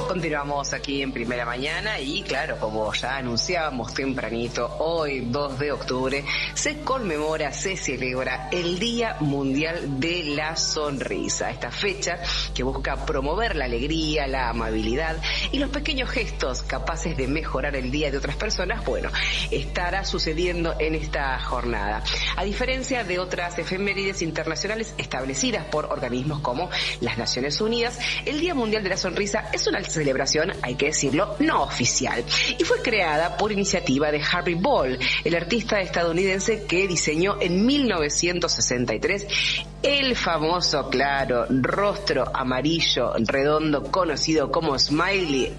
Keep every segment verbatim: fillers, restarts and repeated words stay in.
Continuamos aquí en Primera Mañana y claro, como ya anunciábamos tempranito, hoy dos de octubre se conmemora, se celebra el Día Mundial de la Sonrisa. Esta fecha que busca promover la alegría, la amabilidad y los pequeños gestos capaces de mejorar el día de otras personas, bueno, estará sucediendo en esta jornada. A diferencia de otras efemérides internacionales establecidas por organismos como las Naciones Unidas, el Día Mundial de la Sonrisa es una celebración, hay que decirlo, no oficial, y fue creada por iniciativa de Harvey Ball, el artista estadounidense que diseñó en mil novecientos sesenta y tres el famoso, claro, rostro amarillo redondo conocido como smiley.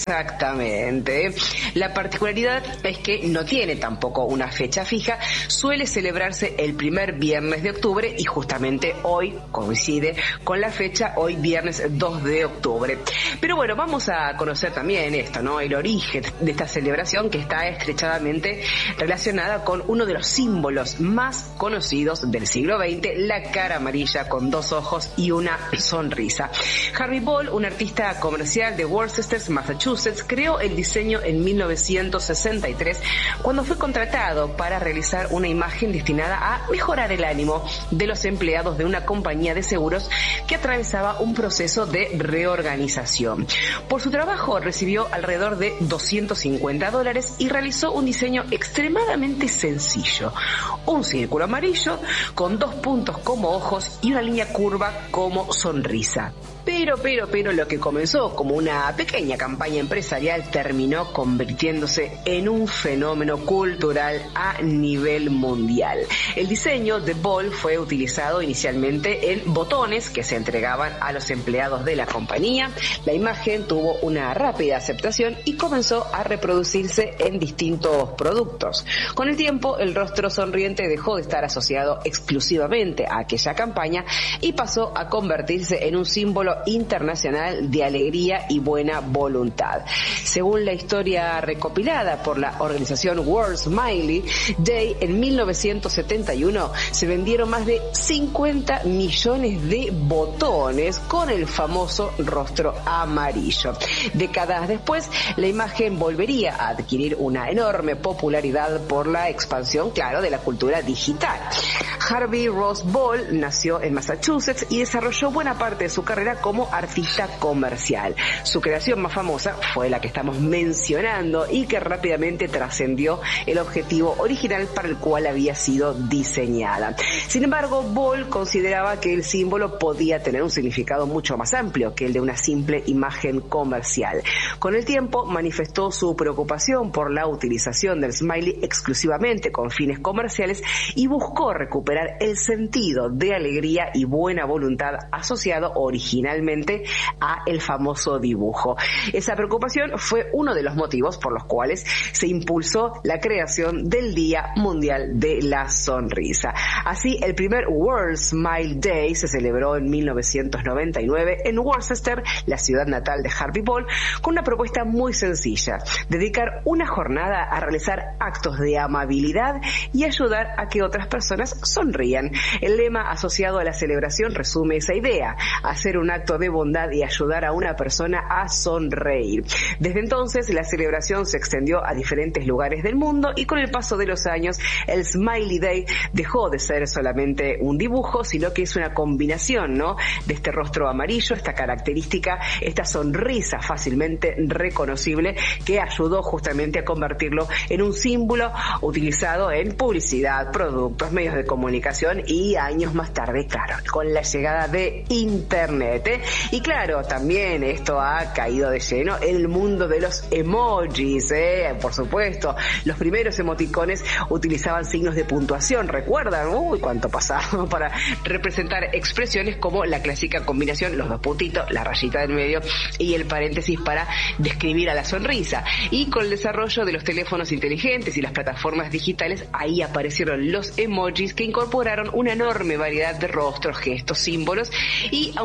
Exactamente. La particularidad es que no tiene tampoco una fecha fija, suele celebrarse el primer viernes de octubre y justamente hoy coincide con la fecha, hoy viernes dos de octubre. Pero bueno, vamos a conocer también esto, ¿no? El origen de esta celebración, que está estrechamente relacionada con uno de los símbolos más conocidos del siglo veinte, la cara amarilla con dos ojos y una sonrisa. Harvey Ball, un artista comercial de Worcester, Massachusetts, creó el diseño en mil novecientos sesenta y tres cuando fue contratado para realizar una imagen destinada a mejorar el ánimo de los empleados de una compañía de seguros que atravesaba un proceso de reorganización. Por su trabajo recibió alrededor de doscientos cincuenta dólares y realizó un diseño extremadamente sencillo. Un círculo amarillo con dos puntos como ojos y una línea curva como sonrisa. Pero, pero, pero lo que comenzó como una pequeña campaña empresarial terminó convirtiéndose en un fenómeno cultural a nivel mundial. El diseño de Ball fue utilizado inicialmente en botones que se entregaban a los empleados de la compañía. La imagen tuvo una rápida aceptación y comenzó a reproducirse en distintos productos. Con el tiempo, el rostro sonriente dejó de estar asociado exclusivamente a aquella campaña y pasó a convertirse en un símbolo internacional de alegría y buena voluntad. Según la historia recopilada por la organización World Smiley Day, en mil novecientos setenta y uno se vendieron más de cincuenta millones de botones con el famoso rostro amarillo. Décadas después, la imagen volvería a adquirir una enorme popularidad por la expansión, claro, de la cultura digital. Harvey Ross Ball nació en Massachusetts y desarrolló buena parte de su carrera como artista comercial. Su creación más famosa fue la que estamos mencionando y que rápidamente trascendió el objetivo original para el cual había sido diseñada. Sin embargo, Ball consideraba que el símbolo podía tener un significado mucho más amplio que el de una simple imagen comercial. Con el tiempo manifestó su preocupación por la utilización del smiley exclusivamente con fines comerciales y buscó recuperar el sentido de alegría y buena voluntad asociado originalmente a el famoso dibujo. Esa preocupación fue uno de los motivos por los cuales se impulsó la creación del Día Mundial de la Sonrisa. Así, el primer World Smile Day se celebró en mil novecientos noventa y nueve en Worcester, la ciudad natal de Harvey Ball, con una propuesta muy sencilla: dedicar una jornada a realizar actos de amabilidad y ayudar a que otras personas sonrían. El lema asociado a la celebración resume esa idea: hacer un acto de bondad y ayudar a una persona a sonreír. Desde entonces, la celebración se extendió a diferentes lugares del mundo y con el paso de los años, el Smiley Day dejó de ser solamente un dibujo, sino que es una combinación, ¿no?, de este rostro amarillo, esta característica, esta sonrisa fácilmente reconocible que ayudó justamente a convertirlo en un símbolo utilizado en publicidad, productos, medios de comunicación y años más tarde, claro, con la llegada de Internet, ¿eh? Y claro, también esto ha caído de lleno en el mundo de los emojis, ¿eh? Por supuesto, los primeros emoticones utilizaban signos de puntuación, ¿recuerdan? Uy, cuánto pasaba para representar expresiones como la clásica combinación, los dos puntitos, la rayita del medio y el paréntesis para describir a la sonrisa. Y con el desarrollo de los teléfonos inteligentes y las plataformas digitales, ahí aparecieron los emojis que incorporaron una enorme variedad de rostros, gestos, símbolos, y aunque el smile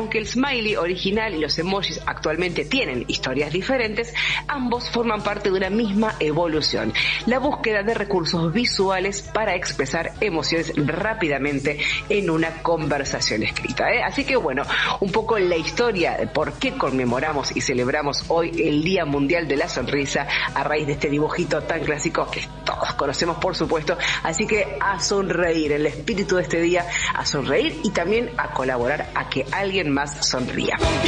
smiley original y los emojis actualmente tienen historias diferentes, ambos forman parte de una misma evolución: la búsqueda de recursos visuales para expresar emociones rápidamente en una conversación escrita, ¿eh? Así que bueno, un poco la historia de por qué conmemoramos y celebramos hoy el Día Mundial de la Sonrisa a raíz de este dibujito tan clásico que todos conocemos, por supuesto. Así que a sonreír, el espíritu de este día, a sonreír y también a colaborar a que alguien más sonría.